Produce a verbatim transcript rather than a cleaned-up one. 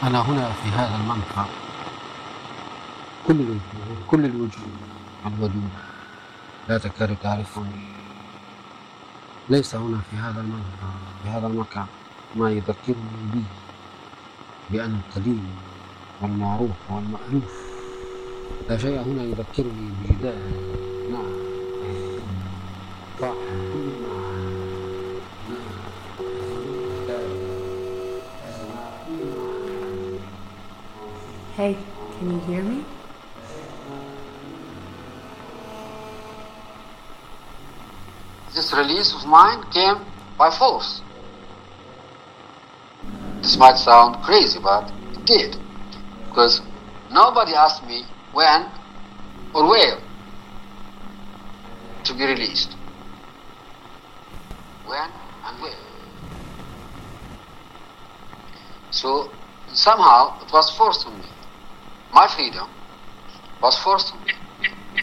أنا هنا في هذا المنطقة كل الوجوه كل الوجوه الودود لا تكاد تعرفني. ليس هنا في هذا المنطقة في هذا المكان ما يذكرني بي بأنا القديم والمعروف والمألوف. لا شيء هنا يذكرني بجدال نعم صاحب كل Hey, can you hear me? This release of mine came by force. This might sound crazy, but it did. Because nobody asked me when or where to be released. When and where. So somehow it was forced on me. My freedom was forced on me.